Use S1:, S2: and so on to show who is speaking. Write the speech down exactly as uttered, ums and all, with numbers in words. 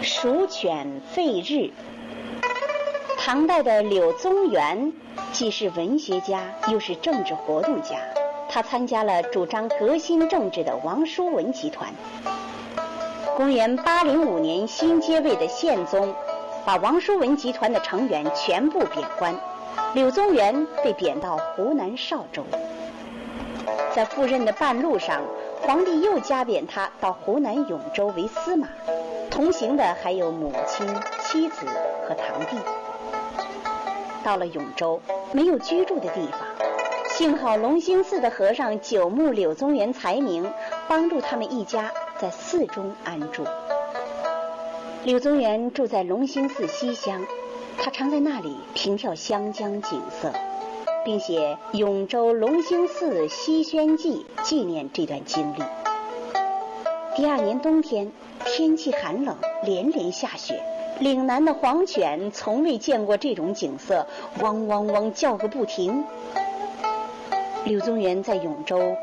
S1: 蜀犬废日。唐代的柳宗元既是文学家，又是政治活动家，他参加了主张革新政治的王叔文集团。公元八零五年，新接位的宪宗把王叔文集团的成员全部贬官，柳宗元被贬到湖南邵州。在赴任的半路上，皇帝又加贬他到湖南永州为司马，同行的还有母亲、妻子和堂弟。到了永州，没有居住的地方，幸好隆兴寺的和尚久慕柳宗元才名，帮助他们一家在寺中安住。柳宗元住在隆兴寺西厢，他常在那里凭吊湘江景色，并写《永州隆兴寺西轩记》纪念这段经历。第二年冬天，天气寒冷，连连下雪，岭南的黄犬从未见过这种景色，汪汪汪叫个不停。柳宗元在永州